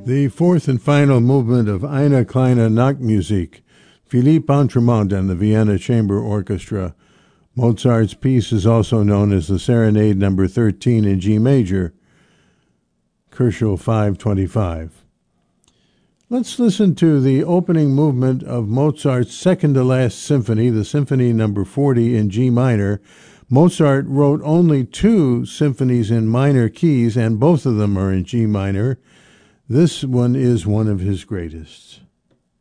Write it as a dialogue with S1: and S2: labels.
S1: The fourth and final movement of Eine kleine Nachtmusik, Philippe Entremont and the Vienna Chamber Orchestra. Mozart's piece is also known as the Serenade No. 13 in G major, Koschel 525. Let's listen to the opening movement of Mozart's second-to-last symphony, the Symphony No. 40 in G minor. Mozart wrote only 2 symphonies in minor keys, and both of them are in G minor. This one is one of his greatest.